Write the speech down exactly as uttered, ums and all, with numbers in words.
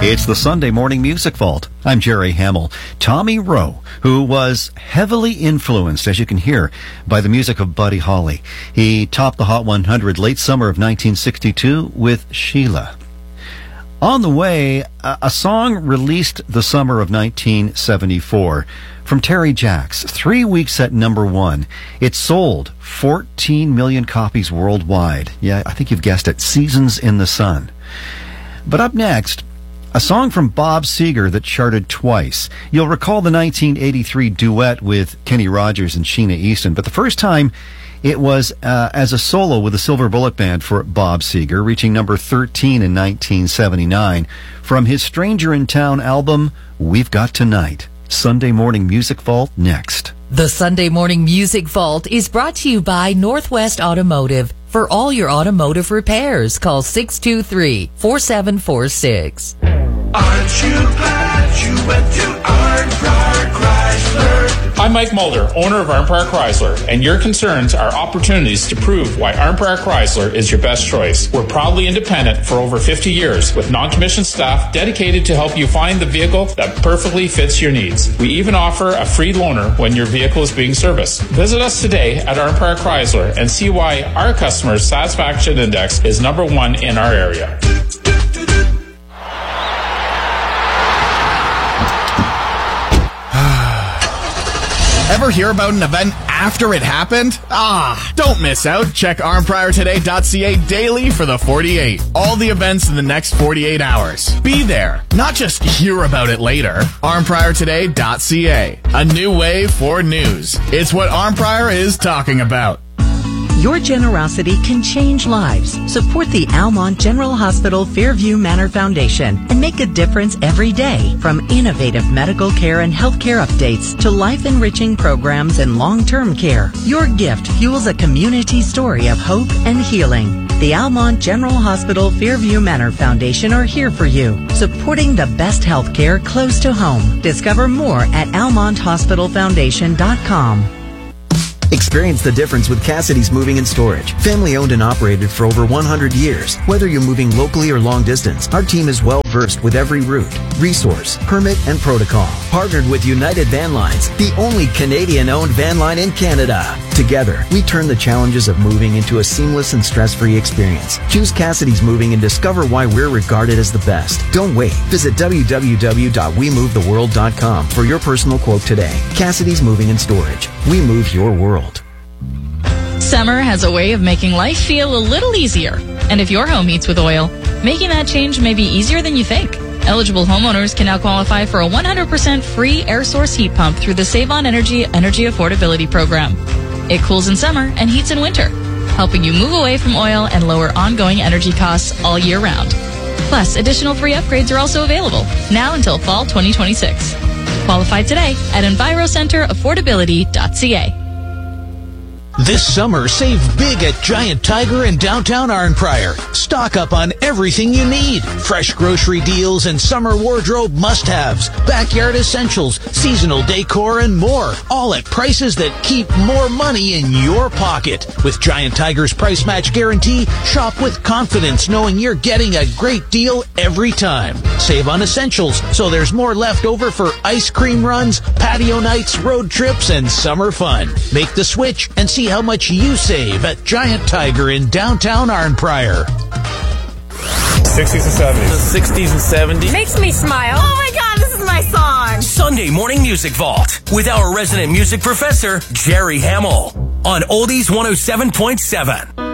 It's the Sunday Morning Music Vault. I'm Jerry Hamill. Tommy Roe, who was heavily influenced, as you can hear, by the music of Buddy Holly. He topped the Hot one hundred late summer of nineteen sixty-two with Sheila. On the way, a, a song released the summer of nineteen seventy-four from Terry Jacks, three weeks at number one. It sold fourteen million copies worldwide. Yeah, I think you've guessed it. Seasons in the Sun. But up next, a song from Bob Seger that charted twice. You'll recall the nineteen eighty-three duet with Kenny Rogers and Sheena Easton, but the first time it was uh, as a solo with the Silver Bullet Band for Bob Seger, reaching number thirteen in nineteen seventy-nine. From his Stranger in Town album, We've Got Tonight. Sunday Morning Music Vault next. The Sunday Morning Music Vault is brought to you by Northwest Automotive. For all your automotive repairs, call six two three, four seven four six. Aren't you glad you went to Arnprior Chrysler? I'm Mike Mulder, owner of Arnprior Chrysler, and your concerns are opportunities to prove why Arnprior Chrysler is your best choice. We're proudly independent for over fifty years with non-commissioned staff dedicated to help you find the vehicle that perfectly fits your needs. We even offer a free loaner when your vehicle is being serviced. Visit us today at Arnprior Chrysler and see why our customers' satisfaction index is number one in our area. Ever hear about an event after it happened? Ah, don't miss out. Check arm prior today dot c a daily for the forty-eight. All the events in the next forty-eight hours. Be there, not just hear about it later. arm prior today dot c a. A new way for news. It's what Arnprior is talking about. Your generosity can change lives. Support the Almont General Hospital Fairview Manor Foundation and make a difference every day. From innovative medical care and healthcare updates to life-enriching programs and long-term care, your gift fuels a community story of hope and healing. The Almont General Hospital Fairview Manor Foundation are here for you, supporting the best healthcare close to home. Discover more at almont hospital foundation dot com. Experience the difference with Cassidy's Moving and Storage. Family owned and operated for over one hundred years. Whether you're moving locally or long distance, our team is well versed with every route, resource, permit, and protocol. Partnered with United Van Lines, the only Canadian-owned van line in Canada. Together, we turn the challenges of moving into a seamless and stress-free experience. Choose Cassidy's Moving and discover why we're regarded as the best. Don't wait. Visit w w w dot we move the world dot com for your personal quote today. Cassidy's Moving and Storage. We move your world. Summer has a way of making life feel a little easier. And if your home heats with oil, making that change may be easier than you think. Eligible homeowners can now qualify for a one hundred percent free air source heat pump through the Save on Energy Energy Affordability Program. It cools in summer and heats in winter, helping you move away from oil and lower ongoing energy costs all year round. Plus, additional free upgrades are also available, now until fall twenty twenty-six. Qualify today at enviro center affordability dot c a. This summer, save big at Giant Tiger in downtown Arnprior. Stock up on everything you need. Fresh grocery deals and summer wardrobe must-haves, backyard essentials, seasonal decor, and more. All at prices that keep more money in your pocket. With Giant Tiger's price match guarantee, shop with confidence knowing you're getting a great deal every time. Save on essentials so there's more left over for ice cream runs, patio nights, road trips, and summer fun. Make the switch and see how much you save at Giant Tiger in downtown Arnprior. sixties and seventies. The sixties and seventies. Makes me smile. Oh my God, this is my song. Sunday Morning Music Vault with our resident music professor, Jerry Hamill, on Oldies one oh seven point seven.